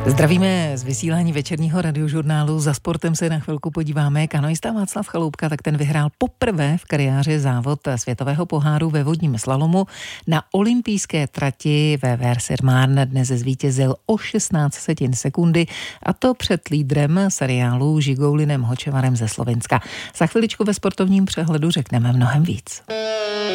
Zdravíme z vysílání večerního radiožurnálu. Za sportem se na chvilku podíváme. Kanoista Václav Chaloupka, tak ten vyhrál poprvé v kariéře závod světového poháru ve vodním slalomu. Na olympijské trati ve Vers-sur-Marne dnes zvítězil o 16 sekundy, a to před lídrem seriálu Žigoulinem Hočevarem ze Slovenska. Za chviličku ve sportovním přehledu řekneme mnohem víc.